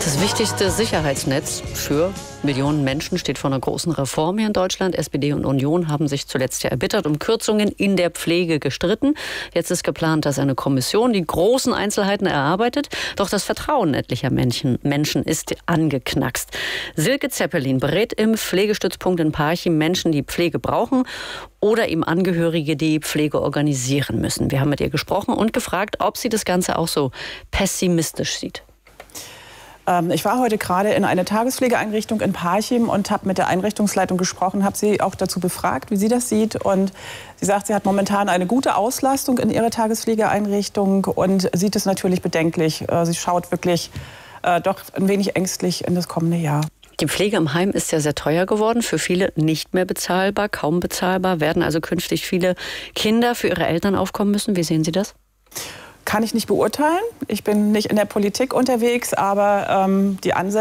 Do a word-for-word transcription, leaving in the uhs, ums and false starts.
Das wichtigste Sicherheitsnetz für Millionen Menschen steht vor einer großen Reform hier in Deutschland. S P D und Union haben sich zuletzt ja erbittert um Kürzungen in der Pflege gestritten. Jetzt ist geplant, dass eine Kommission die großen Einzelheiten erarbeitet. Doch das Vertrauen etlicher Menschen, Menschen ist angeknackst. Silke Zeppelin berät im Pflegestützpunkt in Parchim Menschen, die Pflege brauchen oder ihm Angehörige, die Pflege organisieren müssen. Wir haben mit ihr gesprochen und gefragt, ob sie das Ganze auch so pessimistisch sieht. Ich war heute gerade in einer Tagespflegeeinrichtung in Parchim und habe mit der Einrichtungsleitung gesprochen, habe sie auch dazu befragt, wie sie das sieht. Und sie sagt, sie hat momentan eine gute Auslastung in ihrer Tagespflegeeinrichtung und sieht es natürlich bedenklich. Sie schaut wirklich äh, doch ein wenig ängstlich in das kommende Jahr. Die Pflege im Heim ist ja sehr teuer geworden, für viele nicht mehr bezahlbar, kaum bezahlbar. Werden also künftig viele Kinder für ihre Eltern aufkommen müssen? Wie sehen Sie das? Kann ich nicht beurteilen. Ich bin nicht in der Politik unterwegs, aber ähm, die Ansätze